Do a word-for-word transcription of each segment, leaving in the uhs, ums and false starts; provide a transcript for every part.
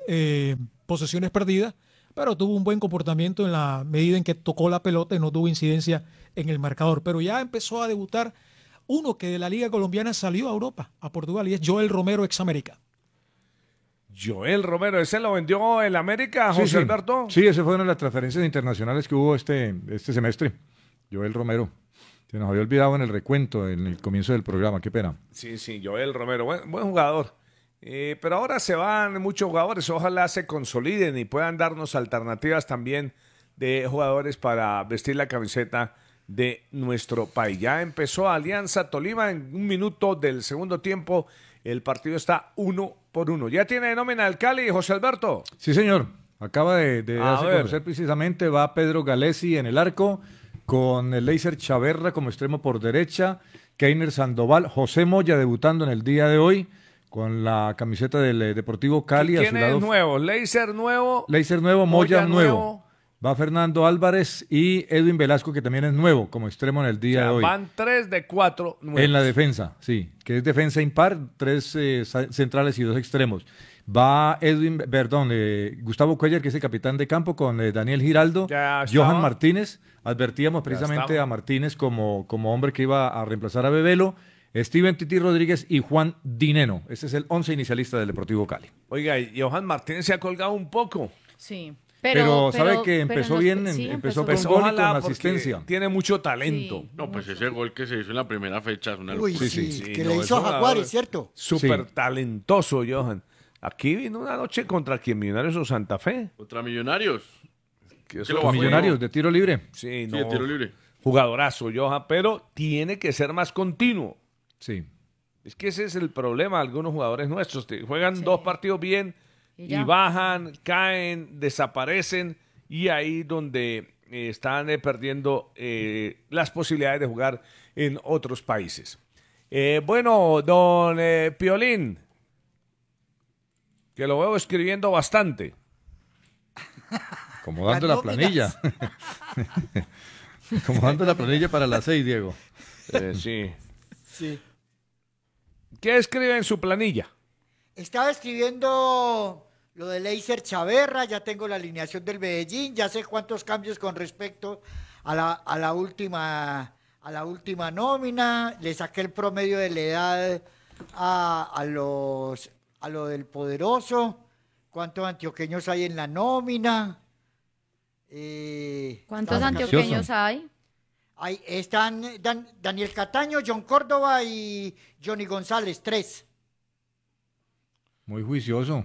eh, posesiones perdidas, pero tuvo un buen comportamiento en la medida en que tocó la pelota y no tuvo incidencia en el marcador. Pero ya empezó a debutar uno que de la Liga Colombiana salió a Europa, a Portugal, y es Joel Romero, ex América. Joel Romero, ¿ese lo vendió el América, José Sí, sí. Alberto? Sí, esa fue una de las transferencias internacionales que hubo este, este semestre. Joel Romero. Se nos había olvidado en el recuento, en el comienzo del programa, qué pena. Sí, sí, Joel Romero, buen, buen jugador. Eh, pero ahora se van muchos jugadores, ojalá se consoliden y puedan darnos alternativas también de jugadores para vestir la camiseta de nuestro país. Ya empezó Alianza Tolima en un minuto del segundo tiempo, el partido está uno por uno. ¿Ya tiene nómina el Cali, José Alberto? Sí, señor. Acaba de, de A darse a ver. conocer precisamente, va Pedro Galesi en el arco, con el Leiser Chaverra como extremo por derecha, Keiner Sandoval, José Moya debutando en el día de hoy con la camiseta del eh, Deportivo Cali. A ¿Quién su es lado, nuevo? Leiser nuevo. Leiser nuevo, Moya, Moya nuevo. nuevo. Va Fernando Álvarez y Edwin Velasco, que también es nuevo como extremo en el O día sea, de hoy. van tres de cuatro nuevos. En la defensa, sí, que es defensa impar, tres eh, sa- centrales y dos extremos. Va Edwin, perdón, eh, Gustavo Cuellar, que es el capitán de campo, con eh, Daniel Giraldo, Ya estaba. Johan Martínez. Advertíamos Ya precisamente estaba. a Martínez como, como hombre que iba a reemplazar a Bebelo, Steven Titi Rodríguez y Juan Dineno. Ese es el once inicialista del Deportivo Cali. Oiga, y Johan Martínez se ha colgado un poco. Sí. Pero, Pero, sabe pero- que pero empezó en los- bien, sí, em- empezó empezó Pues con gol y ojalá, con porque asistencia. tiene mucho talento. Sí. No, pues ese gol que se hizo en la primera fecha es una Uy, locura. sí, sí, que no, le es hizo a un Jaguares, jugador ¿cierto? Súper Sí. talentoso, Johan. Aquí vino una noche contra quien Millonarios o Santa Fe. Contra Millonarios. Que Que lo eso bajó. Millonarios de tiro libre. Sí, Sí, no, de tiro libre. jugadorazo, Johan, pero tiene que ser más continuo. Sí. Es que ese es el problema de algunos jugadores nuestros. Te- Juegan Sí. dos partidos bien Y y, ya. bajan, caen, desaparecen y ahí donde eh, están eh, perdiendo eh, las posibilidades de jugar en otros países. Eh, bueno, don eh, Piolín, que lo veo escribiendo bastante. Acomodando la Las planilla. Acomodando la planilla para las seis, Diego. Eh, sí. Sí. ¿Qué escribe en su planilla? Estaba escribiendo lo de Leiser Chaverra, ya tengo la alineación del Medellín, ya sé cuántos cambios con respecto a la, a la última a la última nómina, le saqué el promedio de la edad a, a los a lo del Poderoso, cuántos antioqueños hay en la nómina. Eh, ¿Cuántos Está antioqueños gracioso. hay? Ahí están Dan- Daniel Cataño, John Córdoba y Johnny González, tres. Muy juicioso.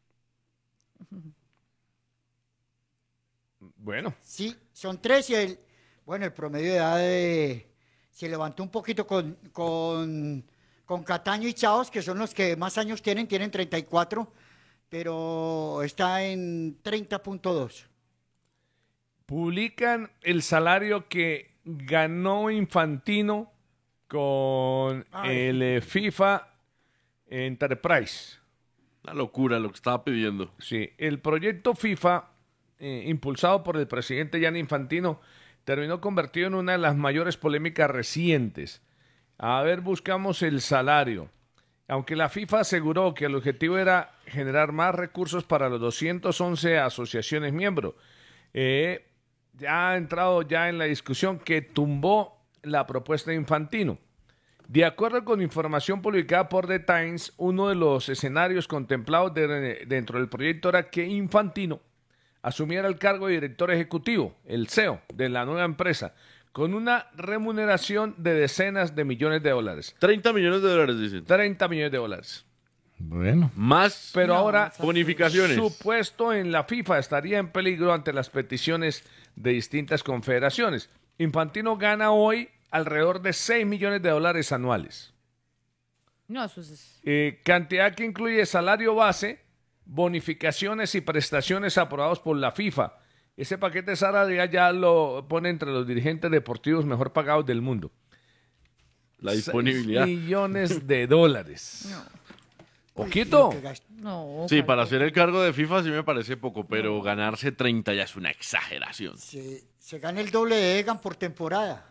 Bueno, Sí, son tres y el, bueno, el promedio de edad de- se levantó un poquito con, con, con Cataño y Chaos, que son los que más años tienen, tienen treinta y cuatro, pero está en treinta punto dos. publican el salario que ganó Infantino con Ay. el eh, FIFA Enterprise. Una locura lo que estaba pidiendo. Sí, el proyecto FIFA, eh, impulsado por el presidente Gianni Infantino, terminó convertido en una de las mayores polémicas recientes. A ver, buscamos el salario. Aunque la FIFA aseguró que el objetivo era generar más recursos para los doscientas once asociaciones miembros, eh, ya ha entrado ya en la discusión que tumbó la propuesta de Infantino. De acuerdo con información publicada por The Times, uno de los escenarios contemplados de- dentro del proyecto era que Infantino asumiera el cargo de director ejecutivo, el C E O, de la nueva empresa, con una remuneración de decenas de millones de dólares. treinta millones de dólares, dicen. treinta millones de dólares. Bueno. Más Pero No, ahora esa- bonificaciones. su puesto en la FIFA estaría en peligro ante las peticiones de distintas confederaciones. Infantino gana hoy alrededor de seis millones de dólares anuales. No, eso es... Eh, cantidad que incluye salario base, bonificaciones y prestaciones aprobados por la FIFA. Ese paquete salarial ya lo pone entre los dirigentes deportivos mejor pagados del mundo. La disponibilidad. seis millones de dólares. No, ¿Poquito? no. Sí, para cualquier- hacer el cargo de FIFA sí me parece poco, pero ganarse treinta ya es una exageración. Se, se gana el doble de Egan por temporada.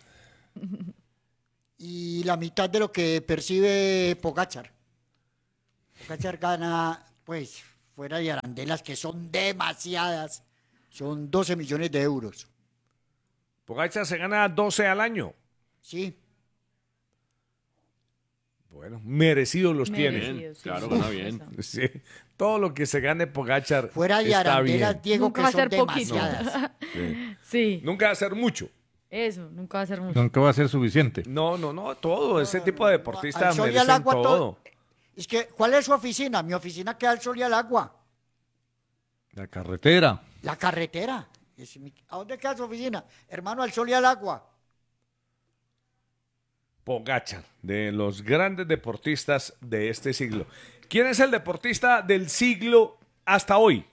Y la mitad de lo que percibe Pogachar. Pogachar gana, pues, fuera de arandelas, que son demasiadas, son doce millones de euros. Pogacar se gana doce al año. Sí. Bueno, merecidos los Merecido, tiene. sí, claro, sí, gana por bien. eso. Sí, todo lo que se gane Pogacar Fuera de está arandelas, bien. Diego, Nunca que va a son ser poquito. demasiadas. Sí. Sí, Nunca va a ser mucho. eso, nunca va a ser mucho. Nunca va a ser suficiente. No, no, no, todo. Ese tipo de Al deportistas sol y al merecen agua todo. todo. Es que, ¿cuál es su oficina? Mi oficina queda al sol y al agua. La carretera. La carretera. Es mi- ¿A dónde queda su oficina? Hermano, al sol y al agua. Pogacar, de los grandes deportistas de este siglo. ¿Quién es el deportista del siglo hasta hoy?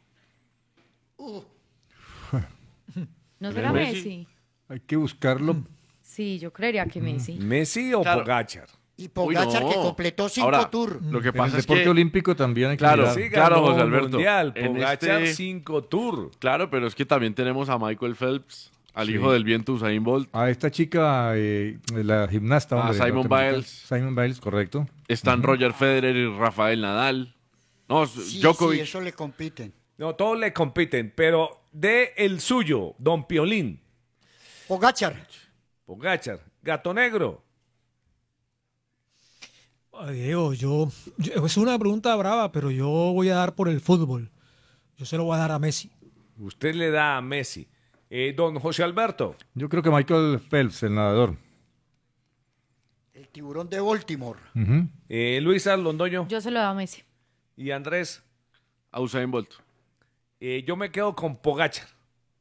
¿No será Messi. Messi? Hay que buscarlo. Sí, yo creería que Messi. ¿Messi o Claro. Pogacar? Y Pogacar, Uy, que no. completó cinco Ahora, tours. Lo que En el pasa es deporte que... olímpico también hay que Claro, mirar. Sí, claro, ganó José Alberto. Mundial, En Pogacar este- cinco tours. Claro, pero es que también tenemos a Michael Phelps, al Sí. hijo del viento Usain Bolt. A esta chica, eh, la gimnasta. A hombre, Simon norteamericana. Biles. Simon Biles, correcto. Están Roger Federer y Rafael Nadal. No, Sí, Djokovic. sí, eso le compiten. No, todos le compiten, pero de el suyo, Don Piolín, Pogacar. Pogacar, Gato Negro. Ay, Diego, yo, yo- es una pregunta brava, pero yo voy a dar por el fútbol. Yo se lo voy a dar a Messi. Usted le da a Messi. Eh, don José Alberto. Yo creo que Michael Phelps, el nadador. El tiburón de Baltimore. Ujú. Eh, Luisa Londoño Yo se lo doy a Messi. y Andrés. A Usain Bolt. Eh, yo me quedo con Pogacar.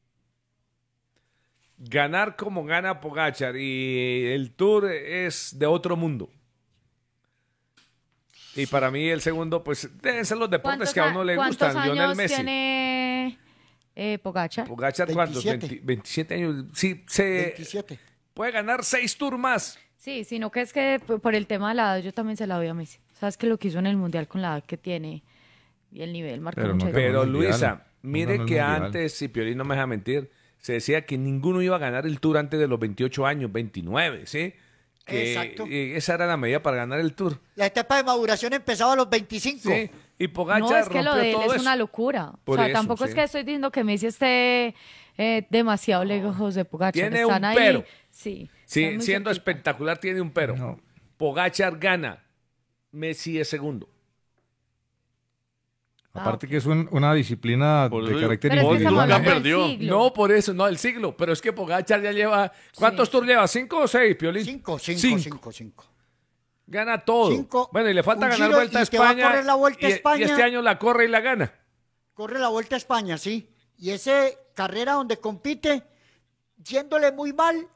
Ganar como gana Pogacar y el Tour es de otro mundo. Y para mí el segundo, pues deben ser los deportes que a uno le cuántos gustan. Lionel años Messi. tiene eh, Pogacar? Pogacar, ¿cuántos? veintisiete. veinte veintisiete años. Sí, se veintisiete. puede ganar seis Tours más. Sí, sino que es que p- por el tema de la edad yo también se la doy a Messi. Sabes que lo que hizo en el Mundial con la edad que tiene y el nivel marca Pero no mucha ganó Pero el Mundial. Luisa, No mire ganó el que Mundial. antes, si Piolín no me deja mentir, se decía que ninguno iba a ganar el Tour antes de los veintiocho años, veintinueve, ¿sí? Que Exacto. eh, esa era la medida para ganar el Tour. La etapa de maduración empezaba a los veinticinco. Sí, y Pogacar No, es que lo rompió de él todo es eso. una locura. Por o sea, eso, tampoco sí. es que estoy diciendo que Messi esté eh, demasiado lejos de Pogacar. Tiene Están un ahí, pero. Sí. Sí, están muy siendo cerquita. espectacular tiene un pero. No. Pogacar gana, Messi es segundo. Ah, Aparte ok. que es un- una disciplina Por de eso- carácter Pero es que estamos individual. Nunca hablando del perdió. siglo. No, por eso, no, el siglo. Pero es que Pogacar ya lleva... ¿Cuántos Sí. tours lleva? ¿Cinco o seis, Piolín? Cinco, cinco, Cinco. cinco, cinco. Gana todo. Cinco, Bueno, y le falta un ganar Giro, Vuelta a y te va a España. correr la Vuelta a y- y, España. este año la corre y la gana. Corre la Vuelta a España, sí. Y ese carrera donde compite, yéndole muy mal,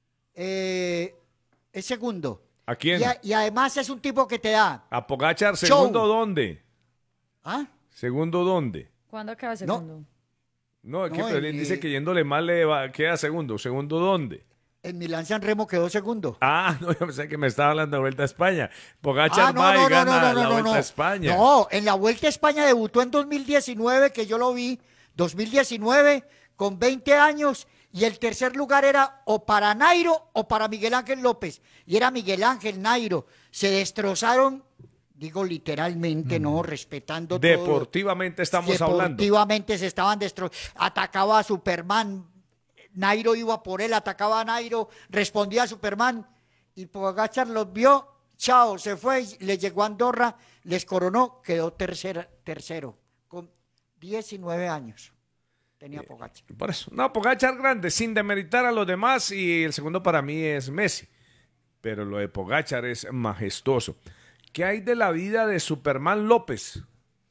eh, es segundo. ¿A quién? Y, a- y además es un tipo que te da. A Pogacar, ¿segundo Show. dónde? ¿Ah? ¿Segundo dónde? ¿Cuándo acaba segundo? No, es que No, Piolín en, dice eh, que yéndole mal le va- queda segundo. ¿Segundo dónde? En Milán San Remo quedó segundo. Ah, no, yo pensé que me estaba hablando de Vuelta a España. Pogacar Ah, no, va no, y no, gana no, no, la no, Vuelta no. a España. No, en la Vuelta a España debutó en dos mil diecinueve, que yo lo vi, dos mil diecinueve, con veinte años, y el tercer lugar era o para Nairo o para Miguel Ángel López. Y era Miguel Ángel, Nairo. Se destrozaron, digo literalmente, no, respetando todo. Deportivamente estamos hablando. Deportivamente se estaban destrozando. Atacaba a Superman. Nairo iba por él, atacaba a Nairo, respondía a Superman. Y Pogacar los vio, chao, se fue, y le llegó a Andorra, les coronó, quedó tercera, tercero, con diecinueve años. Tenía Pogacar. Por eso. No, Pogacar grande, sin demeritar a los demás. Y el segundo para mí es Messi. Pero lo de Pogacar es majestuoso. ¿Qué hay de la vida de Superman López?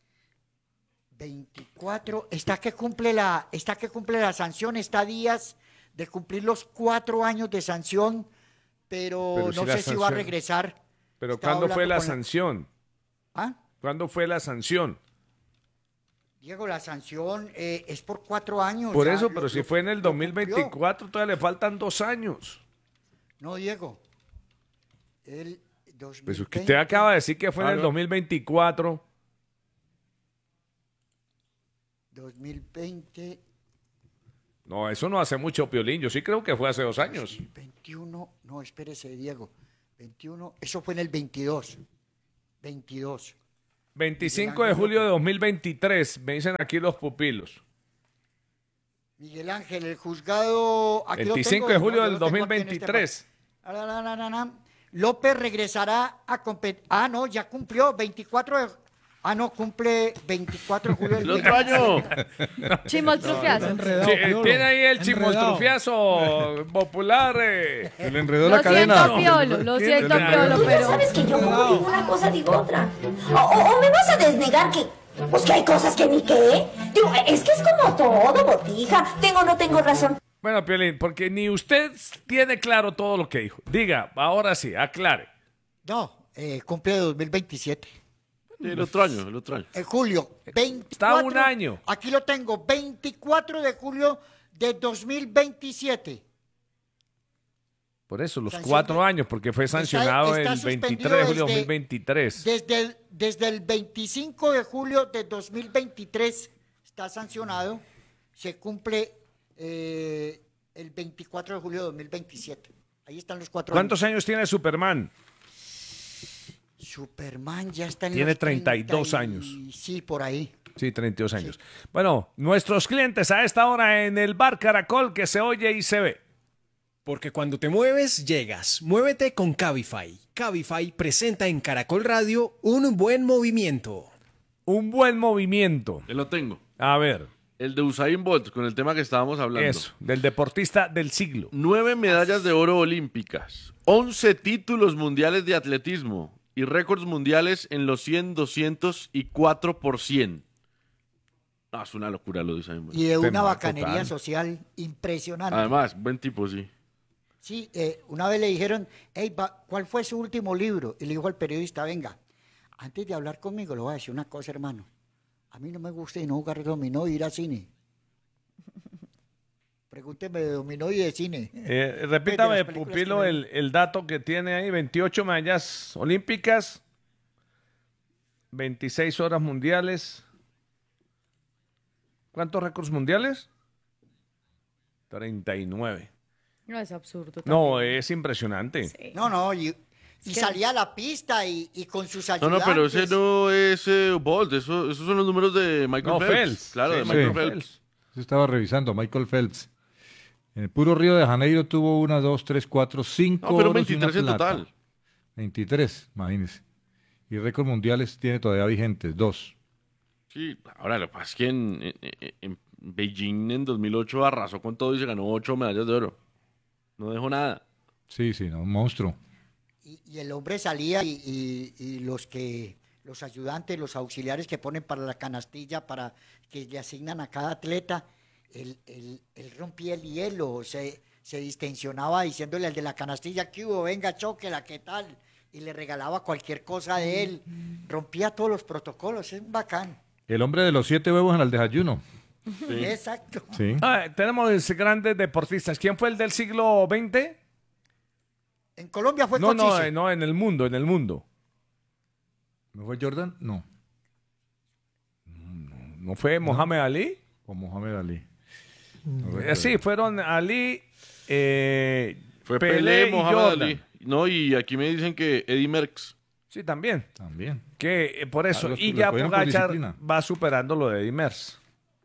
veinticuatro, está que cumple la, está que cumple la sanción, está a días de cumplir los cuatro años de sanción, pero, Pero si no la sé si va a sanción- regresar. Pero Estaba ¿cuándo fue hablando la con sanción? ¿Ah? ¿Cuándo fue la sanción? Diego, la sanción eh, es por cuatro años. Por ya eso, lo- pero si lo- fue en el lo dos mil cumplió. veinticuatro, todavía le faltan dos años. No, Diego. El dos mil Pues veinte. usted acaba de decir que fue en el Claro. dos mil veinticuatro. dos mil veinte. No, eso no hace mucho, Piolín. Yo sí creo que fue hace dos años. veintiuno, no, espérese, Diego. veintiuno, eso fue en el veintidós. veintidós. veinticinco de julio de dos mil veintitrés, me dicen aquí los pupilos. Miguel Ángel, el juzgado... Aquí lo veinticinco tengo, de julio no, yo del lo tengo aquí en este dos mil veintitrés. pa- Ah, na, na, na, na. López regresará a competir. Ah, no, ya cumplió veinticuatro de... Ah, no, cumple veinticuatro de julio del El otro año. Chimoltrufiazo. Enredado, Sí, Piolo. tiene ahí el Enredado. chimoltrufiazo popular. eh. Se le enredó Lo la cadena. siento, Piolo, lo siento, Piolo, Tú ya pero... sabes que yo como digo una cosa, digo otra. O, o- o me vas a desnegar que... Pues que hay cosas que ni qué. Digo, es que es como todo, botija. Tengo o no tengo razón. Bueno, Piolín, porque ni usted tiene claro todo lo que dijo. Diga, ahora sí, aclare. No, eh, cumple dos mil veintisiete. El otro año, el otro año. En julio, veinticuatro. Está un año. Aquí lo tengo, veinticuatro de julio de dos mil veintisiete. Por eso, los Sanción cuatro de- años, porque fue Está- sancionado está el suspendido veintitrés de julio de desde- dos mil veintitrés. Desde el, desde el veinticinco de julio de dos mil veintitrés está sancionado. Se cumple eh, el veinticuatro de julio de dos mil veintisiete. Ahí están los cuatro ¿Cuántos años. años tiene Superman? Superman ya está en Tiene los treinta y dos treinta y- años. Sí, por ahí. Sí, treinta y dos años. Bueno, nuestros clientes a esta hora en el Bar Caracol que se oye y se ve. Porque cuando te mueves, llegas. Muévete con Cabify. Cabify presenta en Caracol Radio un buen movimiento. Un buen movimiento. Yo lo tengo. A ver, El de Usain Bolt, con el tema que estábamos hablando. eso, del deportista del siglo. Nueve medallas de oro olímpicas, once títulos mundiales de atletismo y récords mundiales en los cien, doscientos y cuatro por cien. Ah, es una locura lo de Usain Bolt. Y de una Tema bacanería total. social impresionante. Además, buen tipo, sí. Sí, eh, una vez le dijeron, hey, va- ¿cuál fue su último libro? Y le dijo al periodista, venga, antes de hablar conmigo, le voy a decir una cosa, hermano. A mí no me gusta y no jugar dominó y ir a cine. Pregúnteme de dominó y de cine. Eh, De repítame, las películas Pupilo, que me- el, el dato que tiene ahí, veintiocho medallas olímpicas, veintiséis horas mundiales. ¿Cuántos récords mundiales? treinta y nueve. No, es absurdo. No, también. es impresionante. Sí. No, no, y, y que- salía a la pista y, y con sus No, ayudantes. no, pero ese no es eh, Bolt, eso, esos son los números de Michael No, Phelps. Phelps. Claro, Sí, de sí. Michael Michael Phelps. Phelps. Se estaba revisando, Michael Phelps. En el puro Río de Janeiro tuvo una, dos, tres, cuatro, cinco. No, pero oros y una veintitrés en plata. total. veintitrés, imagínense. Y récords mundiales tiene todavía vigentes, dos. Sí, ahora lo que pasa es que en, en- en Beijing en dos mil ocho arrasó con todo y se ganó ocho medallas de oro. No dejó nada. Sí, sí, no, un monstruo. Y, y el hombre salía y, y- y los que los ayudantes, los auxiliares que ponen para la canastilla, para que le asignan a cada atleta, él, él- él rompía el hielo, se, se distensionaba diciéndole al de la canastilla, ¿qué hubo? Venga, chóquela, ¿qué tal? Y le regalaba cualquier cosa de él, rompía todos los protocolos, es bacán. El hombre de los siete huevos en el desayuno. Exacto. Sí. Ah, tenemos grandes deportistas. ¿Quién fue el del siglo veinte? En Colombia fue No, no, Cochise. eh, no, en el mundo, en el mundo. ¿No fue Jordan? No. ¿No fue Mohamed Ali? O Mohamed Ali. Eh, sí, fueron Ali, eh, Fue Pelé, Pelé, y Mohamed Jordan. Ali. No, y aquí me dicen que Eddie Merckx. Sí, también. También. Que eh, por eso, Ah, los- y los ya cogieron por Pogacar disciplina. va superando lo de Dimers.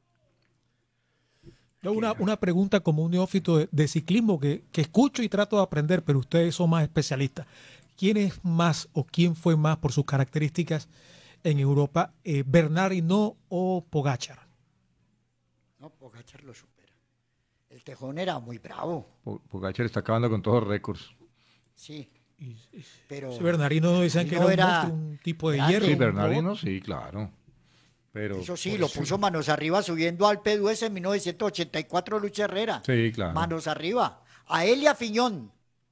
Una, una pregunta como un neófito de, de ciclismo que, que escucho y trato de aprender, pero ustedes son más especialistas. ¿Quién es más o quién fue más por sus características en Europa, eh, Bernard Hinault o Pogacar? No, Pogacar lo supera. El Tejón era muy bravo, Po- Pogacar está acabando con todos los récords. sí, Y- y- pero... si Bernardino decían que era Hinault un, era monstruo, un tipo de grande. hierro. Sí, un Bernardino, robot. sí, claro. Pero, Eso sí, por lo eso- puso manos arriba subiendo al P D U S en mil novecientos ochenta y cuatro Lucha Herrera. Sí, claro. Manos arriba. A él y a Fiñón.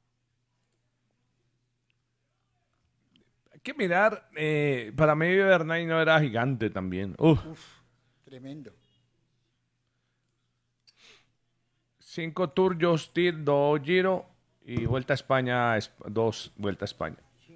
Hay que mirar, eh, para mí Bernard no era gigante también. Uf, Tremendo. cinco Tour, dos Tir, dos Giro y Vuelta a España, es- dos Vuelta a España.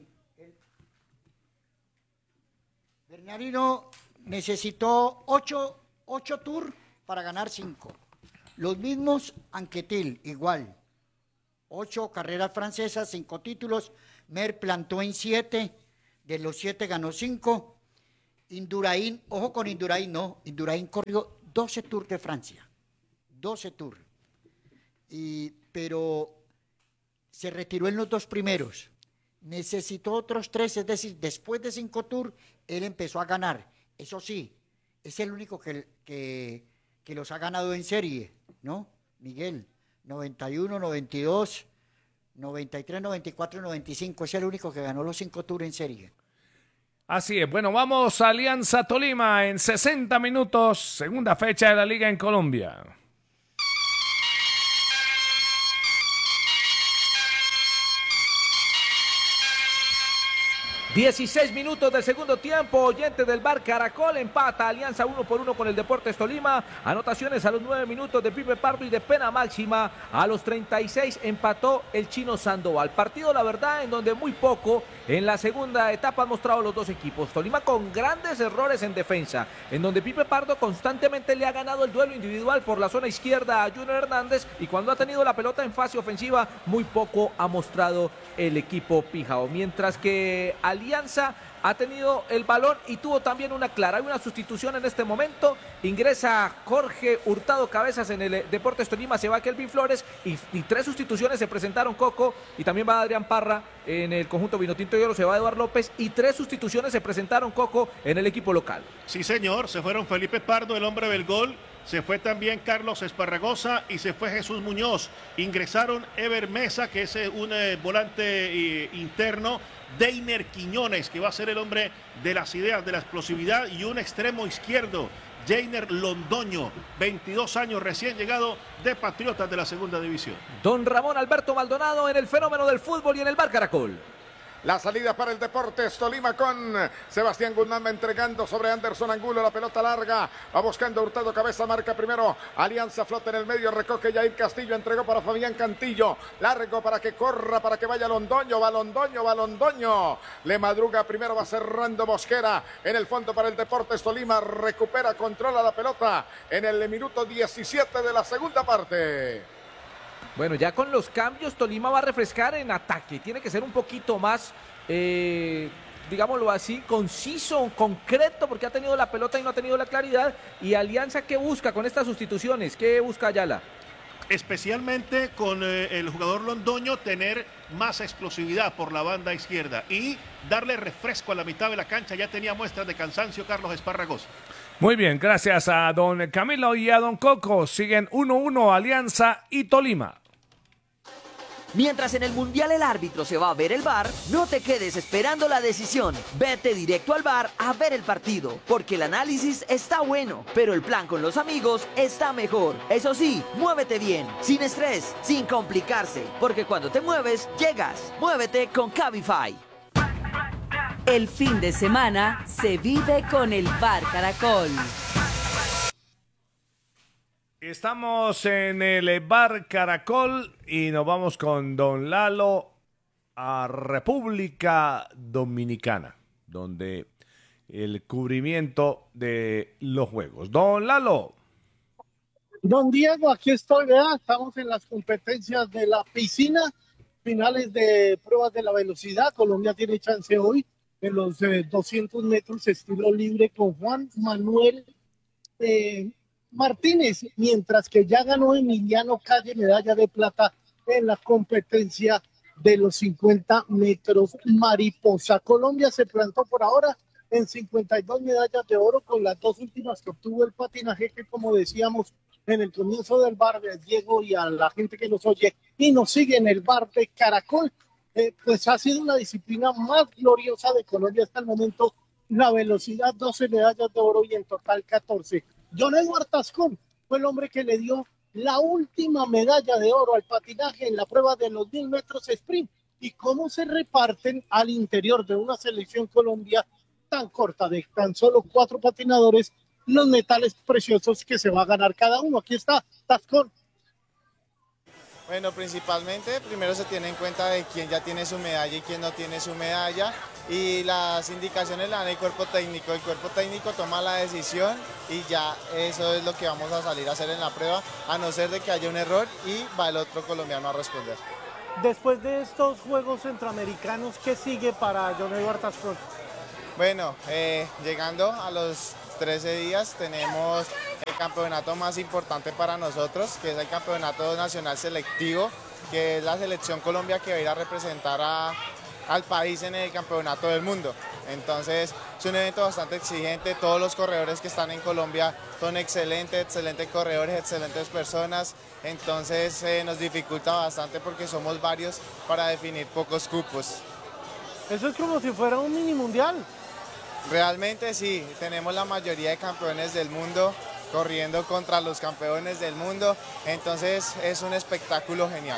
Bernardino necesitó ocho, ocho tours para ganar cinco. Los mismos Anquetil, igual. Ocho carreras francesas, cinco títulos. Mer plantó en siete. De los siete ganó cinco. Indurain, ojo con Indurain, no, Indurain corrió doce Tours de Francia, doce Tours, y, pero se retiró en los dos primeros, necesitó otros tres, es decir, después de cinco Tours, él empezó a ganar, eso sí, es el único que, que, que los ha ganado en serie, ¿no, Miguel? noventa y uno, noventa y dos, noventa y tres, noventa y cuatro, noventa y cinco, es el único que ganó los cinco Tours en serie. Así es, bueno, vamos a Alianza Tolima en sesenta minutos, segunda fecha de la Liga en Colombia. dieciséis minutos del segundo tiempo, oyente del bar Caracol, empata Alianza uno por uno con el Deportes Tolima, anotaciones a los nueve minutos de Pipe Pardo y de pena máxima, a los treinta y seis empató el Chino Sandoval. Partido, la verdad, en donde muy poco en la segunda etapa han mostrado los dos equipos. Tolima con grandes errores en defensa, en donde Pipe Pardo constantemente le ha ganado el duelo individual por la zona izquierda a Junior Hernández, y cuando ha tenido la pelota en fase ofensiva, muy poco ha mostrado el equipo pijao, mientras que Alianza ha tenido el balón y tuvo también una clara. Hay una sustitución en este momento, ingresa Jorge Hurtado Cabezas en el Deportes Tolima, se va Kelvin Flores, y, y tres sustituciones se presentaron, Coco, y también va Adrián Parra en el conjunto Vinotinto y Oro, se va Eduardo López, y tres sustituciones se presentaron, Coco, en el equipo local. Sí, señor, se fueron Felipe Pardo, el hombre del gol, se fue también Carlos Esparragosa y se fue Jesús Muñoz. Ingresaron Ever Mesa, que es un eh, volante eh, interno, Deiner Quiñones, que va a ser el hombre de las ideas, de la explosividad, y un extremo izquierdo, Jainer Londoño, veintidós años, recién llegado de Patriotas de la segunda división. Don Ramón Alberto Maldonado en el fenómeno del fútbol y en el bar Caracol. La salida para el Deportes Tolima con Sebastián Guzmán entregando sobre Anderson Angulo, la pelota larga, va buscando Hurtado Cabeza, marca primero Alianza, flota en el medio, recoge Jair Castillo, entregó para Fabián Cantillo, largo para que corra, para que vaya Londoño, va Londoño, va Londoño, le madruga primero, va cerrando Mosquera, en el fondo para el Deportes Tolima, recupera, controla la pelota en el minuto diecisiete de la segunda parte. Bueno, ya con los cambios Tolima va a refrescar en ataque, tiene que ser un poquito más, eh, digámoslo así, conciso, concreto, porque ha tenido la pelota y no ha tenido la claridad. Y Alianza, ¿qué busca con estas sustituciones? ¿Qué busca Ayala? Especialmente con eh, el jugador Londoño, tener más explosividad por la banda izquierda y darle refresco a la mitad de la cancha. Ya tenía muestras de cansancio Carlos Esparragosa. Muy bien, gracias a don Camilo y a don Coco. Siguen uno uno Alianza y Tolima. Mientras en el Mundial el árbitro se va a ver el V A R, no te quedes esperando la decisión. Vete directo al V A R a ver el partido, porque el análisis está bueno, pero el plan con los amigos está mejor. Eso sí, muévete bien, sin estrés, sin complicarse, porque cuando te mueves, llegas. Muévete con Cabify. El fin de semana se vive con el Bar Caracol. Estamos en el Bar Caracol y nos vamos con don Lalo a República Dominicana, donde el cubrimiento de los juegos. Don Lalo. Don Diego, aquí estoy, ¿verdad? Estamos en las competencias de la piscina, finales de pruebas de la velocidad. Colombia tiene chance hoy en los eh, doscientos metros estilo libre con Juan Manuel eh, Martínez, mientras que ya ganó Emiliano Calle medalla de plata en la competencia de los cincuenta metros mariposa. Colombia se plantó por ahora en cincuenta y dos medallas de oro, con las dos últimas que obtuvo el patinaje, que como decíamos en el comienzo del bar de Diego y a la gente que nos oye y nos sigue en el bar de Caracol, eh, pues ha sido la disciplina más gloriosa de Colombia hasta el momento. La velocidad, doce medallas de oro y en total catorce. John Edward Tascón fue el hombre que le dio la última medalla de oro al patinaje en la prueba de los mil metros sprint. Y cómo se reparten al interior de una selección Colombia tan corta, de tan solo cuatro patinadores, los metales preciosos que se va a ganar cada uno. Aquí está Tascón. Bueno, principalmente primero se tiene en cuenta de quién ya tiene su medalla y quién no tiene su medalla, y las indicaciones las da el cuerpo técnico. El cuerpo técnico toma la decisión y ya eso es lo que vamos a salir a hacer en la prueba, a no ser de que haya un error y va el otro colombiano a responder. Después de estos Juegos Centroamericanos, ¿qué sigue para John Edward Tascón? Bueno, eh, llegando a los trece días tenemos el campeonato más importante para nosotros, que es el Campeonato Nacional Selectivo, que es la selección Colombia que va a ir a representar a, al país en el Campeonato del Mundo. Entonces es un evento bastante exigente, todos los corredores que están en Colombia son excelentes, excelentes corredores, excelentes personas, entonces eh, nos dificulta bastante porque somos varios para definir pocos cupos. Eso es como si fuera un mini mundial. Realmente sí, tenemos la mayoría de campeones del mundo corriendo contra los campeones del mundo, entonces es un espectáculo genial.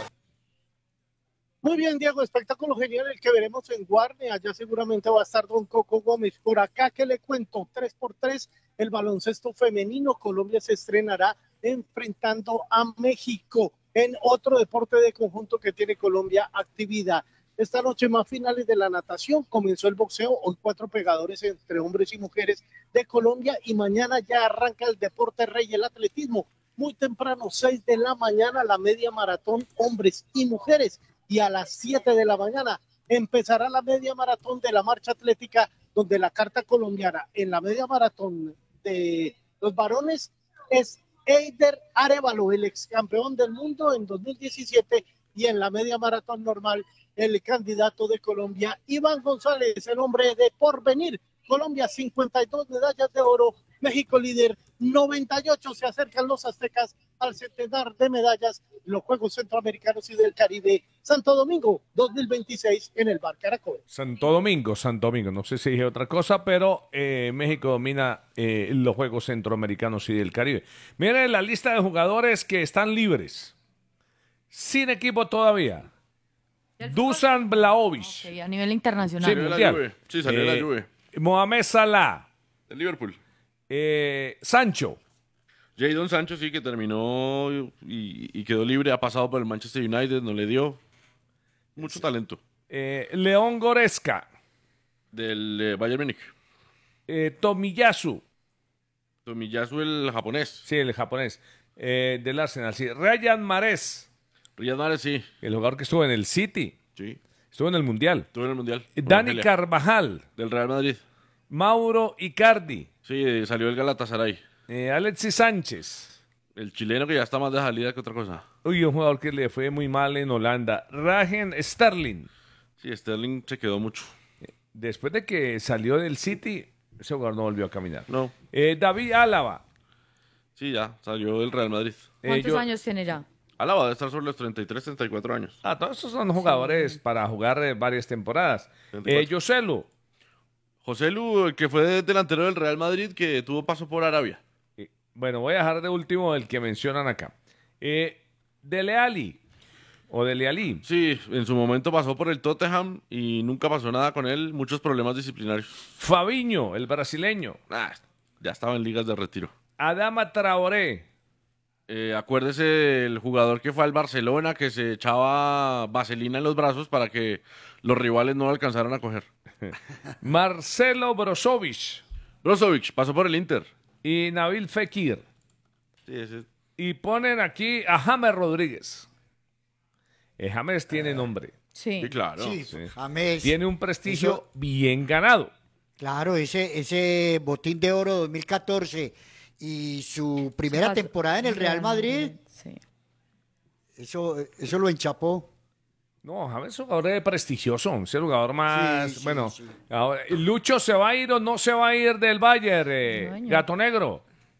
Muy bien, Diego, espectáculo genial el que veremos en Guarne. Allá seguramente va a estar don Coco Gómez. Por acá, ¿qué le cuento? tres por tres, el baloncesto femenino. Colombia se estrenará enfrentando a México en otro deporte de conjunto que tiene Colombia actividad. Esta noche más finales de la natación, comenzó el boxeo, hoy cuatro pegadores entre hombres y mujeres de Colombia y mañana ya arranca el deporte rey, el atletismo. Muy temprano, seis de la mañana, la media maratón hombres y mujeres. Y a las siete de la mañana empezará la media maratón de la marcha atlética, donde la carta colombiana en la media maratón de los varones es Eider Arévalo, el ex campeón del mundo en dos mil diecisiete, y en la media maratón normal el candidato de Colombia, Iván González, el hombre de porvenir. Colombia cincuenta y dos medallas de oro, México líder noventa y ocho, se acercan los aztecas al centenar de medallas en los Juegos Centroamericanos y del Caribe, Santo Domingo dos mil veintiséis en el Bar Caracol. Santo Domingo, Santo Domingo, no sé si dije otra cosa, pero eh, México domina eh, los Juegos Centroamericanos y del Caribe. Miren la lista de jugadores que están libres, sin equipo todavía. Dusan Vlahovic. Okay, a nivel internacional. Sí, mundial. Sí, salió eh, de la Juve. Mohamed Salah. De Liverpool. Eh, Sancho. Jadon Sancho sí que terminó y, y quedó libre, ha pasado por el Manchester United, no le dio mucho talento. Eh, León Goretzka. Del eh, Bayern Múnich. Eh, Tomiyasu. Tomiyasu el japonés. Sí, el japonés. Eh, del Arsenal, sí. Ryan Mahrez. Riyad Mahrez, sí. El jugador que estuvo en el City. Sí. Estuvo en el Mundial. Estuvo en el Mundial. Dani Carvajal. Del Real Madrid. Mauro Icardi. Sí, salió el Galatasaray. Eh, Alexis Sánchez. El chileno que ya está más de salida que otra cosa. Uy, un jugador que le fue muy mal en Holanda. Raheem Sterling. Sí, Sterling se quedó mucho. Después de que salió del City, ese jugador no volvió a caminar. No. Eh, David Álava. Sí, ya, salió del Real Madrid. ¿Cuántos Eh, yo- años tiene ya? Álava debe estar sobre los treinta y tres, treinta y cuatro años. Ah, todos esos son jugadores para jugar eh, varias temporadas. treinta y cuatro. Eh, Joselu. José Lu, que fue delantero del Real Madrid, que tuvo paso por Arabia. Eh, Bueno, voy a dejar de último el que mencionan acá. Eh, Dele Alli. O Dele Alli. Sí, en su momento pasó por el Tottenham y nunca pasó nada con él, muchos problemas disciplinarios. Fabinho, el brasileño. Ah, ya estaba en ligas de retiro. Adama Traoré. Eh, acuérdese el jugador que fue al Barcelona, que se echaba vaselina en los brazos para que los rivales no lo alcanzaran a coger. Marcelo Brozovic. Brozovic, pasó por el Inter. Y Nabil Fekir. Sí, ese- Y ponen aquí a James Rodríguez. Eh, James tiene nombre. Sí. Sí, claro. Sí, Sí. James. Tiene un prestigio Eso- bien ganado. Claro, ese, ese botín de oro dos mil catorce y su primera Su temporada en el Real Madrid, Sí. eso, eso lo enchapó. No, James es un jugador prestigioso. Es el jugador más. Sí, sí, bueno, sí. ahora, ¿Lucho se va a ir o no se va a ir del Bayern? eh, Dueño. Gato Negro.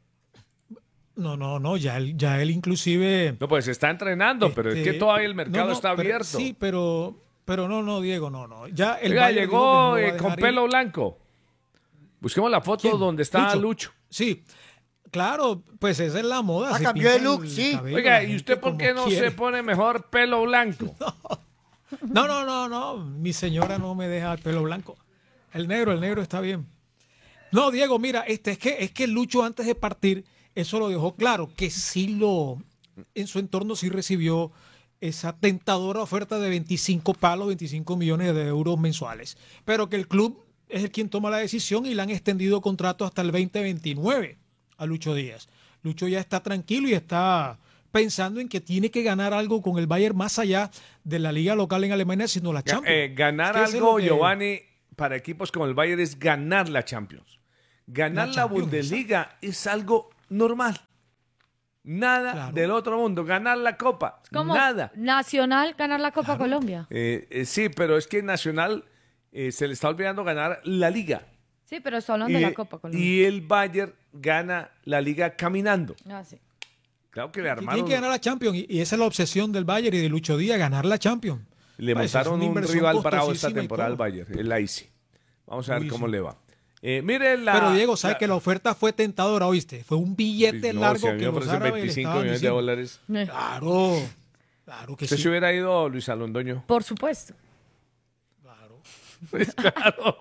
No, no, no, ya él, ya él inclusive... No, pues está entrenando, pero es que este, todavía el mercado no, no, está pero- abierto. Sí, pero, pero no, no, Diego, no, no. Ya el Oiga, Bayern dijo que no llegó lo va a eh, dejar con ir. pelo blanco. Busquemos la foto ¿Quién? donde está Lucho. Lucho. Sí, claro, pues esa es la moda. Ah, se cambió de pinta look, el sí. cabello, Oiga, la ¿y usted gente por qué como no quiere. se pone mejor pelo blanco? No, no, no, no. Mi señora no me deja el pelo blanco. El negro, el negro está bien. No, Diego, mira, este es que es que Lucho antes de partir, eso lo dejó claro, que sí lo, en su entorno sí recibió esa tentadora oferta de veinticinco palos, veinticinco millones de euros mensuales. Pero que el club es el quien toma la decisión y le han extendido contrato hasta el veinte veintinueve a Lucho Díaz. Lucho ya está tranquilo y está pensando en que tiene que ganar algo con el Bayern más allá de la liga local en Alemania, sino la Champions. Eh, ganar Es que eso es algo, lo que- Giovanni, para equipos como el Bayern es ganar la Champions. Ganar la, la Bundesliga es algo normal. Nada claro. del otro mundo. Ganar la Copa, ¿Cómo? Nada. Nacional ganar la Copa claro. Colombia. Eh, eh, sí, pero es que Nacional eh, se le está olvidando ganar la Liga. Sí, pero está hablando y, de la Copa Colombia. Y el Bayern gana la Liga caminando. Ah, sí. Claro que le armaron. Tiene que ganar la Champions y esa es la obsesión del Bayern y de Lucho Díaz, ganar la Champions. Le pues montaron un rival bravo esta temporada al Bayern, el Leipzig. Vamos a ver Uy, cómo sí. le va. Eh, mire la, Pero Diego, ¿sabes la... que la oferta fue tentadora, oíste? Fue un billete no, largo si que los árabes veinticinco millones de dólares. Claro, claro que ¿Usted sí. se hubiera ido, Luis Alondoño? Por supuesto. Claro. Pues claro.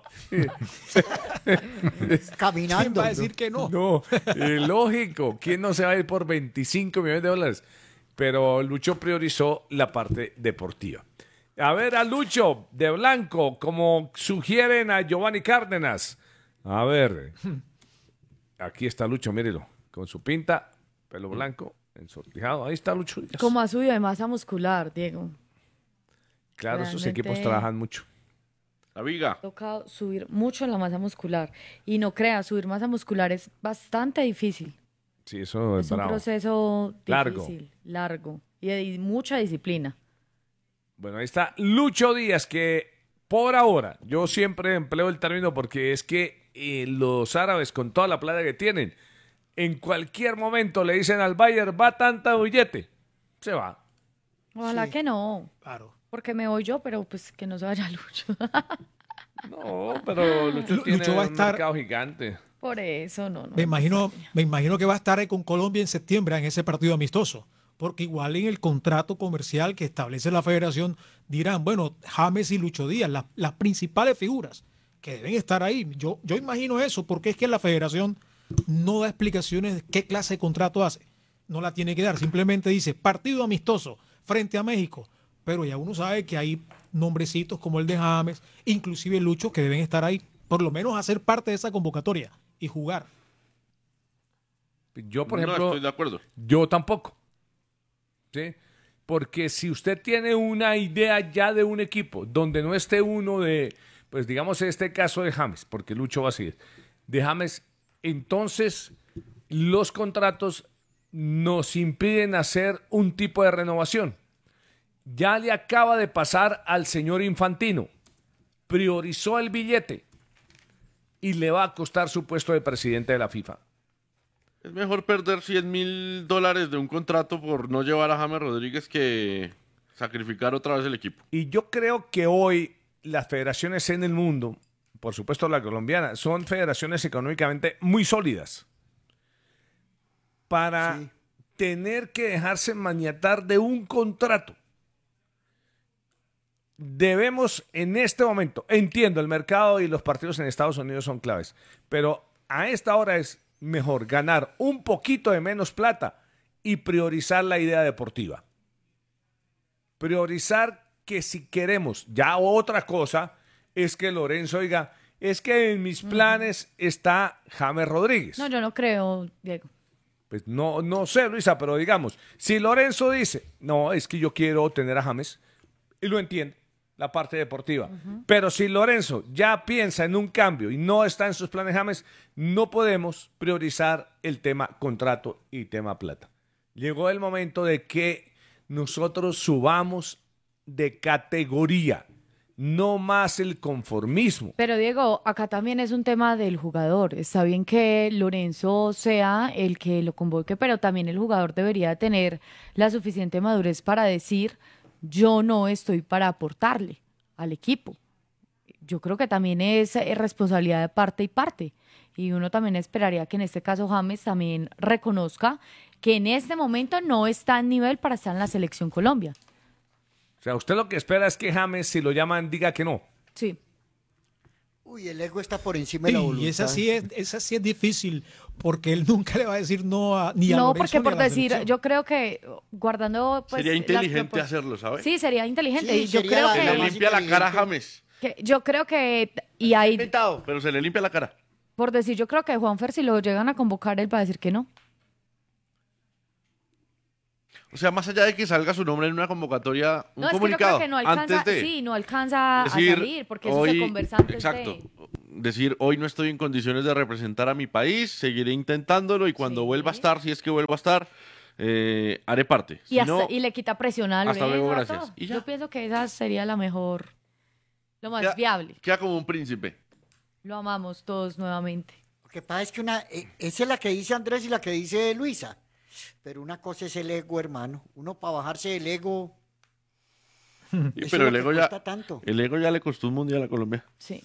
Caminando. ¿Quién va a decir que no? No, eh, lógico. ¿Quién no se va a ir por veinticinco millones de dólares? Pero Lucho priorizó la parte deportiva. A ver a Lucho de blanco, como sugieren a Giovanni Cárdenas. A ver, aquí está Lucho, mírelo, con su pinta, pelo blanco, ensortijado. Ahí está Lucho. Como ha subido de masa muscular, Diego. Claro, Realmente... esos equipos trabajan mucho. La viga. Ha tocado subir mucho la masa muscular. Y no creas, subir masa muscular es bastante difícil. Sí, eso es, es un bravo. proceso largo. difícil, largo y de mucha disciplina. Bueno, ahí está Lucho Díaz, que por ahora, yo siempre empleo el término porque es que eh, los árabes, con toda la plata que tienen, en cualquier momento le dicen al Bayern, va tanta billete, se va. Ojalá sí. que no. Claro. Porque me voy yo, pero pues que no se vaya Lucho. No, pero Lucho, tiene Lucho va a un estar... mercado gigante. Por eso, no, no. Me imagino, me imagino que va a estar ahí con Colombia en septiembre en ese partido amistoso. Porque igual en el contrato comercial que establece la federación dirán, bueno, James y Lucho Díaz, la, las principales figuras que deben estar ahí. Yo, yo imagino eso, porque es que la federación no da explicaciones de qué clase de contrato hace. No la tiene que dar, simplemente dice partido amistoso frente a México. Pero ya uno sabe que hay nombrecitos como el de James, inclusive Lucho, que deben estar ahí, por lo menos hacer parte de esa convocatoria y jugar. Yo, por ejemplo, no estoy de acuerdo. Yo tampoco. ¿Sí? Porque si usted tiene una idea ya de un equipo donde no esté uno de, pues digamos en este caso de James, porque Lucho va a seguir, de James, entonces los contratos nos impiden hacer un tipo de renovación. Ya le acaba de pasar al señor Infantino, priorizó el billete y le va a costar su puesto de presidente de la FIFA. Es mejor perder cien mil dólares de un contrato por no llevar a James Rodríguez que sacrificar otra vez el equipo. Y yo creo que hoy las federaciones en el mundo, por supuesto la colombiana, son federaciones económicamente muy sólidas. Para sí. tener que dejarse maniatar de un contrato. Debemos en este momento, entiendo, el mercado y los partidos en Estados Unidos son claves, pero a esta hora es mejor ganar un poquito de menos plata y priorizar la idea deportiva. Priorizar que si queremos, ya otra cosa es que Lorenzo diga, es que en mis planes está James Rodríguez. No, yo no creo, Diego. Pues no, no sé, Luisa, pero digamos, si Lorenzo dice, no, es que yo quiero tener a James, y lo entiendo, la parte deportiva. Uh-huh. Pero si Lorenzo ya piensa en un cambio y no está en sus planes James, no podemos priorizar el tema contrato y tema plata. Llegó el momento de que nosotros subamos de categoría, no más el conformismo. Pero Diego, acá también es un tema del jugador. Está bien que Lorenzo sea el que lo convoque, pero también el jugador debería tener la suficiente madurez para decir, yo no estoy para aportarle al equipo. Yo creo que también es responsabilidad de parte y parte. Y uno también esperaría que en este caso James también reconozca que en este momento no está en nivel para estar en la Selección Colombia. O sea, usted lo que espera es que James, si lo llaman, diga que no. Sí. Uy, el ego está por encima de la voluntad. Y esa sí es, esa sí es difícil, porque él nunca le va a decir no a, ni a No, Lorenzo, porque por ni a la decir, selección. yo creo que guardando pues, sería inteligente propos- hacerlo, ¿sabes? Sí, sería inteligente. Sí, y yo sería creo la- Se que, le limpia la cara a James. que- yo creo que y ahí Inventado, pero se le limpia la cara. por decir, yo creo que Juanfer si lo llegan a convocar él va a decir que no. O sea, más allá de que salga su nombre en una convocatoria, un No, es que yo comunicado creo que no alcanza, antes de sí, no alcanza decir, a salir, porque eso hoy, se conversa antes exacto, de... decir, hoy no estoy en condiciones de representar a mi país, seguiré intentándolo y cuando Sí. vuelva a estar, si es que vuelvo a estar, eh, haré parte. Y, Si hasta- no, y le quita presión a hasta luego, Lorenzo, a gracias. todo. Y ya. Yo pienso que esa sería la mejor, lo más Queda- viable. queda como un príncipe. Lo amamos todos nuevamente. Lo que pasa es que una, eh, esa es la que dice Andrés y la que dice Luisa. Pero una cosa es el ego, hermano. Uno para bajarse del ego. Sí, eso pero es el lo ego, que ya, cuesta tanto. el ego ya le costó un mundial a Colombia. Sí.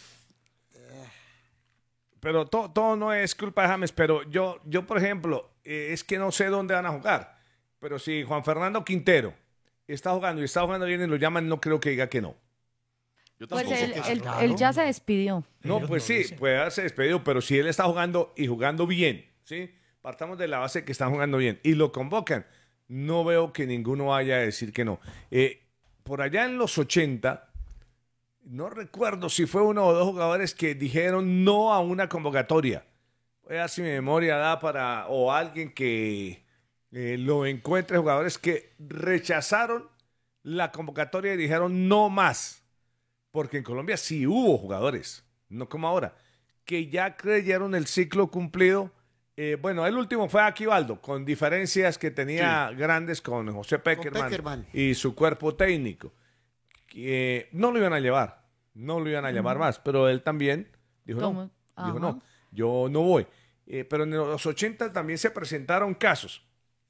Pero to- todo no es culpa de James, pero yo, yo por ejemplo, eh, es que no sé dónde van a jugar. Pero si Juan Fernando Quintero está jugando y está jugando bien y lo llaman, no creo que diga que no. Yo Pues tampoco. él, él- él ya se despidió. No, Ellos pues no sí, dicen. puede haberse despedido, pero si él está jugando y jugando bien, ¿sí? Partamos de la base que están jugando bien y lo convocan, no veo que ninguno vaya a decir que no. Eh, por allá en los ochenta, no recuerdo si fue uno o dos jugadores que dijeron no a una convocatoria. Voy a ver si mi memoria da para, o alguien que eh, lo encuentre, jugadores que rechazaron la convocatoria y dijeron no más. Porque en Colombia sí hubo jugadores, no como ahora, que ya creyeron el ciclo cumplido. Eh, bueno, el último fue Aquivaldo, con diferencias que tenía grandes con José Peckerman, Peckerman. y su cuerpo técnico. Que no lo iban a llevar, no lo iban a llevar más, pero él también dijo Tomo- no, Ajá. dijo no, yo no voy. Eh, pero en los ochenta también se presentaron casos.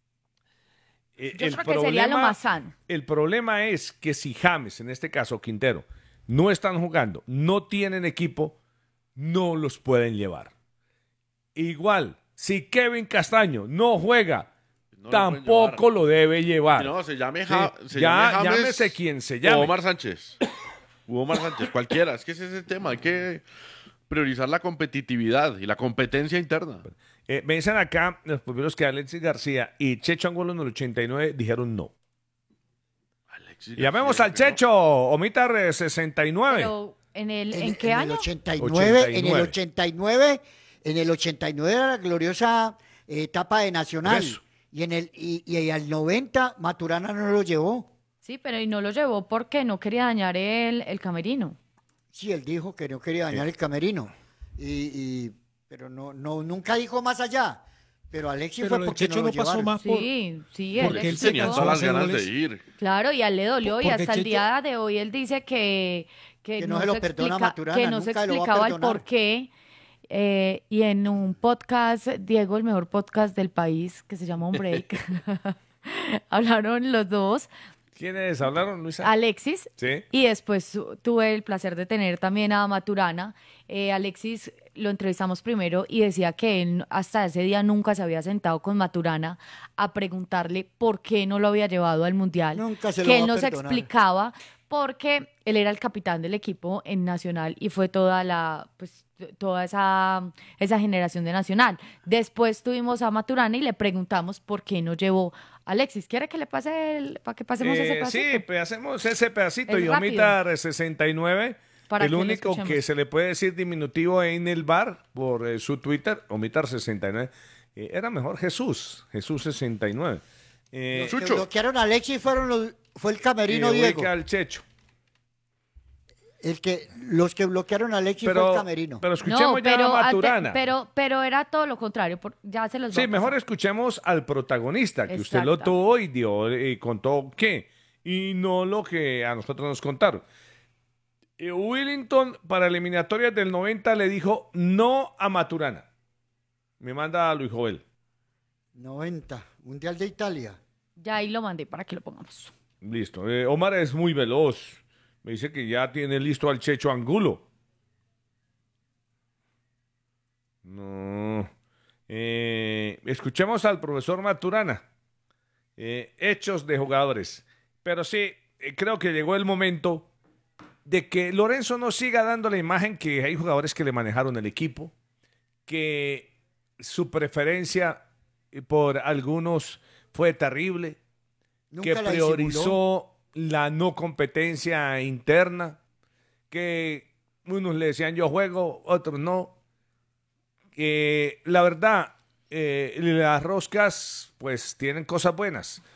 Eh, Yo creo que sería lo más sano. El problema es que si James, en este caso Quintero, no están jugando, no tienen equipo, no los pueden llevar. Igual, si Kevin Castaño no juega, No lo pueden tampoco llevar. lo debe llevar. Si no, se llame, Sí, Ja- se ya, llame James llámese quien se o llame. Omar Sánchez. U Omar Sánchez, cualquiera. Es que ese es el tema. Hay que priorizar la competitividad y la competencia interna. Eh, me dicen acá los primeros que Alexis García y Checho Angulo en el ochenta y nueve dijeron no. Alexis Y llamemos García, al que no. Checho, Omitar eh, sesenta y nueve. Pero, ¿en, el, ¿en, En, qué en año? El ochenta y nueve, En el ochenta y nueve, en el ochenta y nueve era la gloriosa eh, etapa de Nacional. Por eso. Y en el y, y al noventa Maturana no lo llevó. Sí, pero y no lo llevó porque no quería dañar el, el camerino. Sí, él dijo que no quería dañar el camerino. Y, y- pero no, no, nunca dijo más allá. Pero Alexis Pero fue lo de porque Checho no lo no pasó llevaron. más por, Sí, sí, él porque él se Tenía explicó. cansó todas las hacer ganas goles. de ir. Claro, y a él le dolió y Porque hasta el Checho- día de hoy él dice que, que, Que no se lo perdona a explica- Maturana, que no se nunca lo va a explicaba el perdonar. por qué. eh, y en un podcast, Diego, el mejor podcast del país, que se llama Un Break, hablaron los dos, ¿Quiénes hablaron, Luisa? Alexis, Sí. y después tu- tuve el placer de tener también a Maturana. Eh, Alexis lo entrevistamos primero y decía que él hasta ese día nunca se había sentado con Maturana a preguntarle por qué no lo había llevado al Mundial. Nunca se lo que va él a no se perdonar. explicaba porque él era el capitán del equipo en Nacional y fue toda la pues t- toda esa esa generación de Nacional. Después tuvimos a Maturana y le preguntamos por qué no llevó a Alexis. ¿Quiere que le pase el, para que pasemos ese Eh, pedacito? sí, pues hacemos ese pedacito. Es Y rápido. Omitar sesenta y nueve, Para el que lo único escuchemos. que se le puede decir diminutivo en el bar por eh, su Twitter, Omitar sesenta y nueve. Eh, era mejor Jesús, Jesús sesenta y nueve. Eh, Los que bloquearon a Alexis fueron los, fue el camerino y Diego. ubica al Checho. El que, los que bloquearon a Alexis fue el camerino. pero escuchemos ya a ante- Maturana. pero, pero era todo lo contrario. por- ya se los Sí, voy a mejor pasar. escuchemos al protagonista, que usted lo Exacto. tuvo y dio y contó qué, y no lo que a nosotros nos contaron. Eh, Willington para eliminatorias del noventa le dijo no a Maturana. Me manda a Luis Joel. noventa, Mundial de Italia. Ya ahí lo mandé para que lo pongamos. Listo. Eh, Omar es muy veloz. Me dice que ya tiene listo al Checho Angulo. No. Eh, escuchemos al profesor Maturana. Eh, hechos de jugadores. Pero sí, eh, creo que llegó el momento de que Lorenzo no siga dando la imagen que hay jugadores que le manejaron el equipo, que su preferencia eh, por algunos fue terrible, Nunca que la priorizó disimuló. la no competencia interna, que unos le decían yo juego, otros no. Que la verdad, eh, las roscas pues tienen cosas buenas.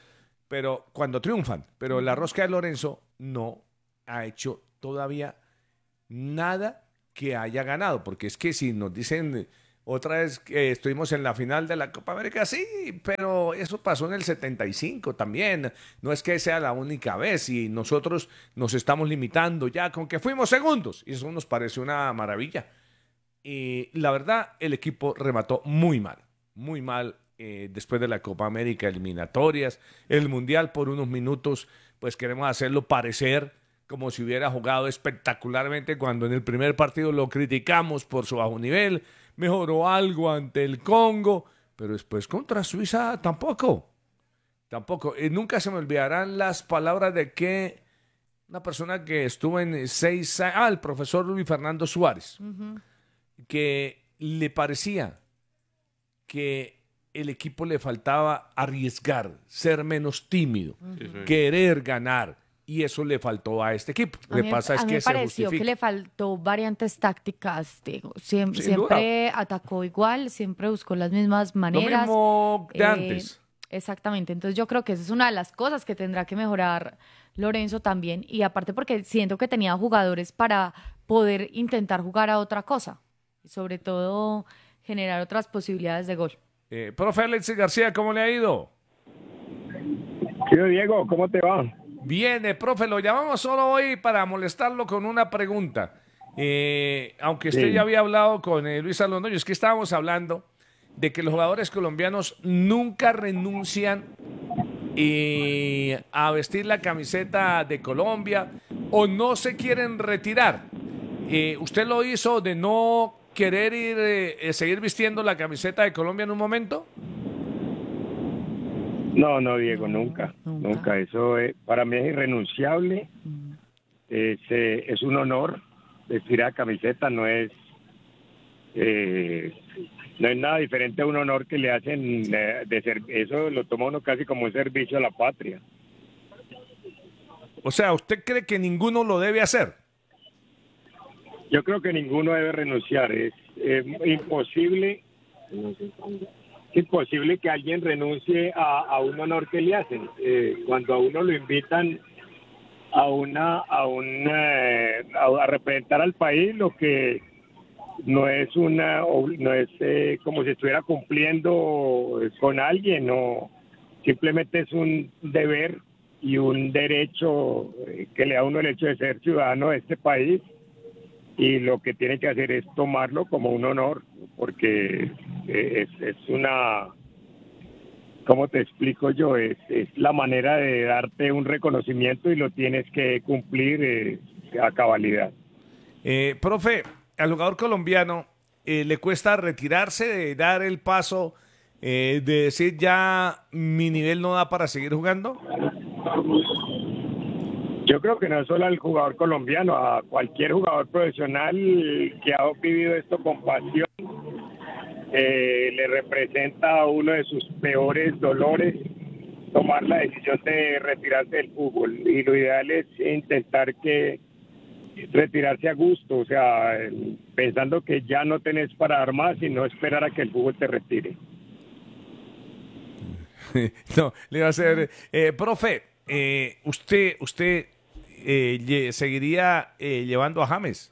pero cuando triunfan. Pero la rosca de Lorenzo no ha hecho todavía nada que haya ganado, porque es que si nos dicen otra vez que estuvimos en la final de la Copa América, sí, pero eso pasó en el setenta y cinco también, no es que sea la única vez y nosotros nos estamos limitando ya con que fuimos segundos y eso nos parece una maravilla. Y la verdad, el equipo remató muy mal, muy mal eh, después de la Copa América, eliminatorias, el Mundial por unos minutos, pues queremos hacerlo parecer como si hubiera jugado espectacularmente cuando en el primer partido lo criticamos por su bajo nivel, mejoró algo ante el Congo, pero después contra Suiza tampoco, tampoco. Y nunca se me olvidarán las palabras de que una persona que estuvo en seis años, ah, el profesor Luis Fernando Suárez, uh-huh. que le parecía que el equipo le faltaba arriesgar, ser menos tímido, uh-huh. querer ganar. Y eso le faltó a este equipo. A le mí, pasa a es mí que me se pareció justifica. que le faltó variantes tácticas. Digo, siempre Sin siempre atacó igual, siempre buscó las mismas maneras. Lo mismo de eh, antes. Exactamente. Entonces yo creo que esa es una de las cosas que tendrá que mejorar Lorenzo también. Y aparte porque siento que tenía jugadores para poder intentar jugar a otra cosa. Y sobre todo generar otras posibilidades de gol. Eh, profe Alexis García, ¿cómo le ha ido? Sí, Diego, ¿cómo te va? Bien, eh, profe, lo llamamos solo hoy para molestarlo con una pregunta. Eh, aunque usted Sí. ya había hablado con eh, Luis Alonso, es que estábamos hablando de que los jugadores colombianos nunca renuncian eh, a vestir la camiseta de Colombia o no se quieren retirar. Eh, ¿Usted lo hizo de no querer ir, eh, seguir vistiendo la camiseta de Colombia en un momento? No, no, Diego, nunca, nunca. nunca. Eso es, para mí es irrenunciable. Mm. Es, eh, es un honor vestir la camiseta, no es, eh, no es nada diferente a un honor que le hacen de, de ser, eso lo toma uno casi como un servicio a la patria. O sea, ¿usted cree que ninguno lo debe hacer? Yo creo que ninguno debe renunciar. Es eh, imposible. Es imposible que alguien renuncie a, a un honor que le hacen. Eh, cuando a uno lo invitan a una a una a, a representar al país, lo que no es una no es eh, como si estuviera cumpliendo con alguien, no, simplemente es un deber y un derecho eh, que le da a uno el hecho de ser ciudadano de este país. Y lo que tiene que hacer es tomarlo como un honor, porque es, es una, ¿cómo te explico yo? Es, es la manera de darte un reconocimiento y lo tienes que cumplir eh, a cabalidad. Eh, profe, al jugador colombiano eh, le cuesta retirarse, de dar el paso, eh, de decir ya mi nivel no da para seguir jugando. Yo creo que no es solo al jugador colombiano, a cualquier jugador profesional que ha vivido esto con pasión, eh, le representa a uno de sus peores dolores tomar la decisión de retirarse del fútbol. Y lo ideal es intentar que retirarse a gusto, o sea, pensando que ya no tenés para dar más y no esperar a que el fútbol te retire. No, le iba a hacer, eh, profe, eh, usted, usted eh, seguiría eh, llevando a James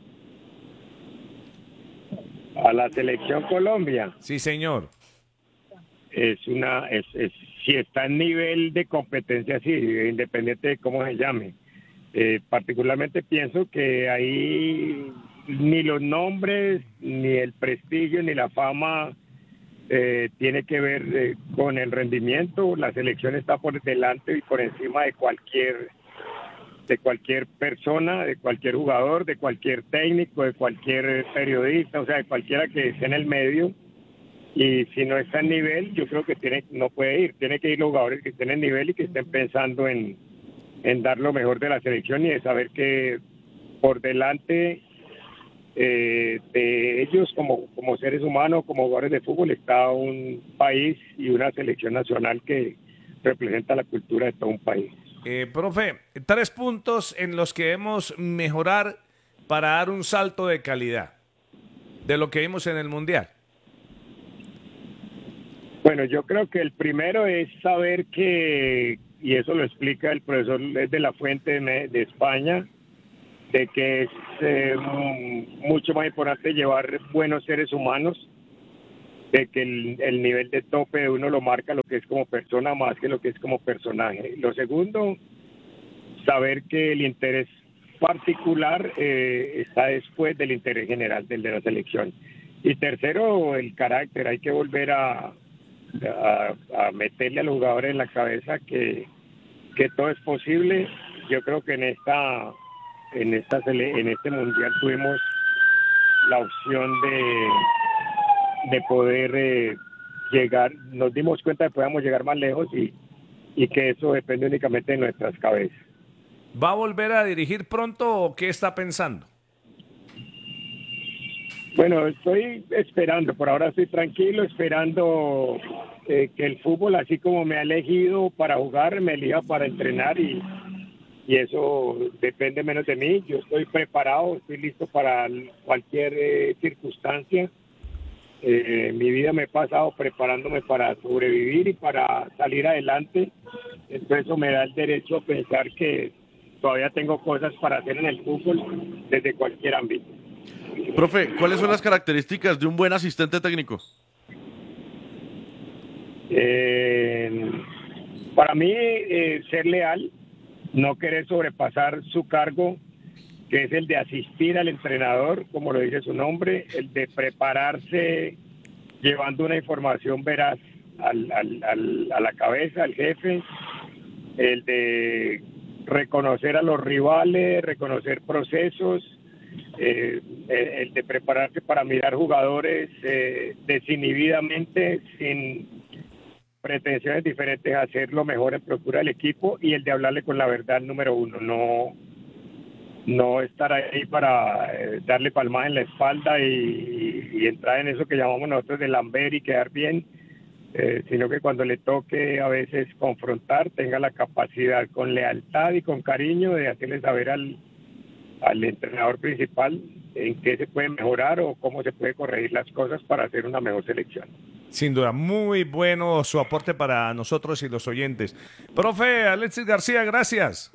a la selección Colombia. Sí, señor. Es una, es, es si está en nivel de competencia, sí, independiente de cómo se llame. Eh, particularmente pienso que ahí ni los nombres, ni el prestigio, ni la fama Eh, tiene que ver eh, con el rendimiento. La selección está por delante y por encima de cualquier de cualquier persona, de cualquier jugador, de cualquier técnico, de cualquier periodista, o sea, de cualquiera que esté en el medio. Y si no está en nivel, yo creo que tiene no puede ir. Tiene que ir los jugadores que estén en nivel y que estén pensando en, en dar lo mejor de la selección y de saber que por delante Eh, de ellos como, como seres humanos, como jugadores de fútbol, está un país y una selección nacional que representa la cultura de todo un país. Eh, profe, tres puntos en los que debemos mejorar para dar un salto de calidad de lo que vimos en el Mundial. Bueno, yo creo que el primero es saber que, y eso lo explica el profesor de la Fuente de, de España, de que es eh, mucho más importante llevar buenos seres humanos, de que el, el nivel de tope de uno lo marca lo que es como persona más que lo que es como personaje. Lo segundo, saber que el interés particular eh, está después del interés general, del de la selección. Y tercero, el carácter. Hay que volver a, a, a meterle a los jugadores en la cabeza que, que todo es posible. Yo creo que en esta en esta sele- en este mundial tuvimos la opción de de poder eh, llegar, nos dimos cuenta de que podíamos llegar más lejos y, y que eso depende únicamente de nuestras cabezas. ¿Va a volver a dirigir pronto o qué está pensando? Bueno, estoy esperando, por ahora estoy tranquilo, esperando eh, que el fútbol, así como me ha elegido para jugar, me elija para entrenar y, y eso depende menos de mí. Yo estoy preparado, estoy listo para cualquier eh, circunstancia. Eh, mi vida me he pasado preparándome para sobrevivir y para salir adelante. Entonces eso me da el derecho a pensar que todavía tengo cosas para hacer en el fútbol desde cualquier ámbito. Profe, ¿cuáles son las características de un buen asistente técnico? Eh, para mí, eh, ser leal, no querer sobrepasar su cargo, que es el de asistir al entrenador, como lo dice su nombre, el de prepararse llevando una información veraz al, al, al, a la cabeza, al jefe, el de reconocer a los rivales, reconocer procesos, eh, el de prepararse para mirar jugadores eh, desinhibidamente, sin pretensiones diferentes, a hacer lo mejor en procura del equipo, y el de hablarle con la verdad número uno, no no estar ahí para eh, darle palmadas en la espalda y, y, y entrar en eso que llamamos nosotros de lamber y quedar bien, eh, sino que cuando le toque a veces confrontar, tenga la capacidad con lealtad y con cariño de hacerle saber al, al entrenador principal en qué se puede mejorar o cómo se puede corregir las cosas para hacer una mejor selección. Sin duda, muy bueno su aporte para nosotros y los oyentes. Profe Alexis García, gracias.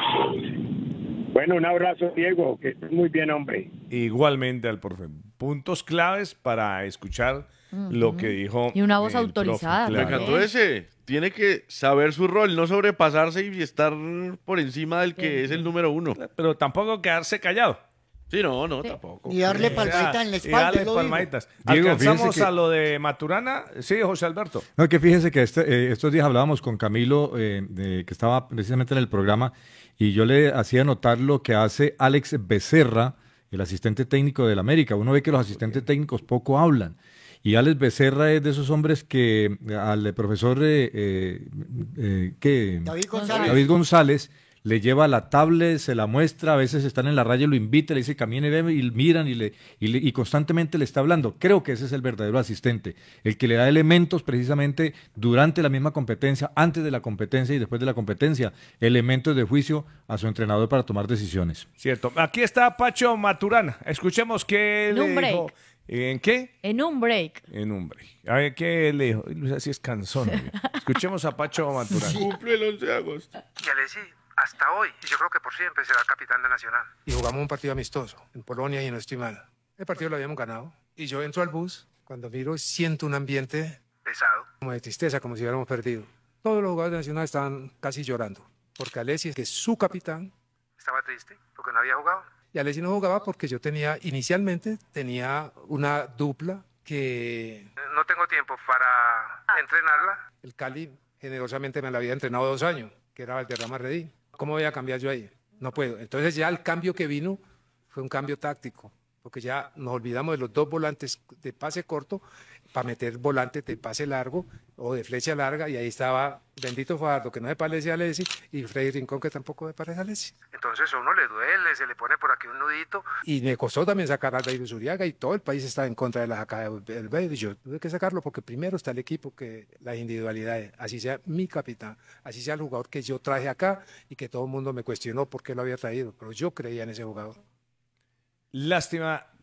Bueno, un abrazo, Diego, que estés muy bien, hombre. Igualmente al profe. Puntos claves para escuchar uh-huh. lo que dijo. Y una voz autorizada. Profe, claro. Me encantó ese. Tiene que saber su rol, no sobrepasarse y estar por encima del que sí. es el número uno. Pero tampoco quedarse callado. Sí, no, no, sí. tampoco. Y darle palmaditas o sea, en la espalda. Y darle palmaditas. Diego, ¿alcanzamos que... a lo de Maturana? Sí, José Alberto. No, que fíjese que este, eh, estos días hablábamos con Camilo, eh, de, que estaba precisamente en el programa, y yo le hacía notar lo que hace Alex Becerra, el asistente técnico del América. Uno ve que los asistentes técnicos poco hablan. Y Alex Becerra es de esos hombres que al profesor eh, eh, eh, ¿qué? David González. David González le lleva la tablet, se la muestra, a veces están en la raya, lo invita, le dice camine, ve, y miran y, le, y, le, y constantemente le está hablando. Creo que ese es el verdadero asistente, el que le da elementos precisamente durante la misma competencia, antes de la competencia y después de la competencia, elementos de juicio a su entrenador para tomar decisiones. Cierto. Aquí está Pacho Maturana. Escuchemos qué le break. dijo. ¿En qué? En un break. En un break. A ver, ¿qué le dijo? Luis, así es cansón. Escuchemos a Pacho Maturana. Cumple el once de agosto. Y Alessi, hasta hoy, y yo creo que por siempre será capitán de Nacional. Y jugamos un partido amistoso en Polonia y no estoy mal. El partido lo habíamos ganado. Y yo entro al bus, cuando miro siento un ambiente pesado, como de tristeza, como si hubiéramos perdido. Todos los jugadores de Nacional estaban casi llorando, porque Alessi, que es su capitán, estaba triste porque no había jugado. Y Alessi no jugaba porque yo tenía, inicialmente, tenía una dupla que... No tengo tiempo para entrenarla. El Cali generosamente me la había entrenado dos años, que era Valderrama Redín. ¿Cómo voy a cambiar yo ahí? No puedo. Entonces ya el cambio que vino fue un cambio táctico, porque ya nos olvidamos de los dos volantes de pase corto para meter volante de pase largo o de flecha larga, y ahí estaba bendito Fajardo, que no se parece a Alessi, y Freddy Rincón, que tampoco se parece a Alessi. Entonces a uno le duele, se le pone por aquí un nudito. Y me costó también sacar a David Zuriaga, y todo el país estaba en contra de la sacada del Baby. Yo tuve que sacarlo porque primero está el equipo, que las individualidades, así sea mi capitán, así sea el jugador que yo traje acá y que todo el mundo me cuestionó por qué lo había traído, pero yo creía en ese jugador. Lástima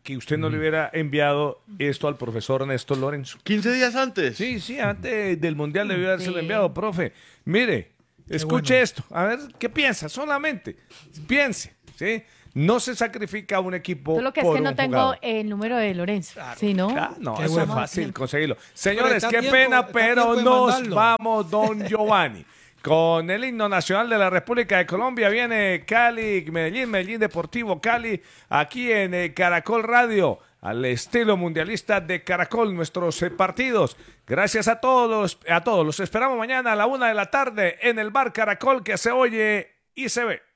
que usted no le hubiera enviado esto al profesor Néstor Lorenzo. ¿quince días antes? Sí, sí, antes del Mundial debió haberse Sí. enviado, profe. Mire, escuche bueno. esto, a ver qué piensa, solamente piense, ¿sí? No se sacrifica un equipo Todo lo que es por que no un tengo jugador. el número de Lorenzo. ¿Sí, no? Ah, no, Qué eso bueno. es fácil conseguirlo. Pero Señores, está qué tiempo- pena, está pero tiempo de nos mandarlo. vamos, don Giovanni. Con el himno nacional de la República de Colombia viene Cali, Medellín, Medellín Deportivo Cali, aquí en eh, Caracol Radio, al estilo mundialista de Caracol, nuestros eh, partidos. Gracias a todos, a todos. Los esperamos mañana a la una de la tarde en el Bar Caracol, que se oye y se ve.